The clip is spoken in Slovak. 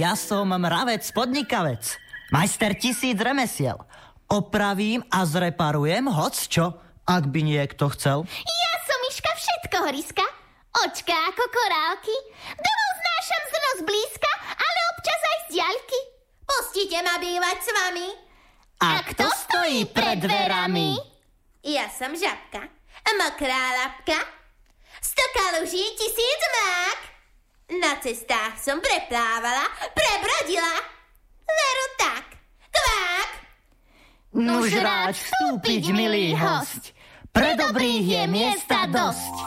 Ja som mravec podnikavec, majster 1000 remesiel. Opravím a zreparujem hocčo, ak by niekto chcel. Ja som Miška všetko horiska, očka ako korálky. Domov znášam zlo blízka, ale občas aj z diaľky. Pustite ma bývať s vami. A kto stojí pred dverami? Ja som žabka, mokrá labka, 100 kaluží, 1000 mák. Na cestách som preplávala, prebrodila. Veru tak, kvák. Nuž rád vstúpiť, milý hosť. Pre dobrých je miesta dosť.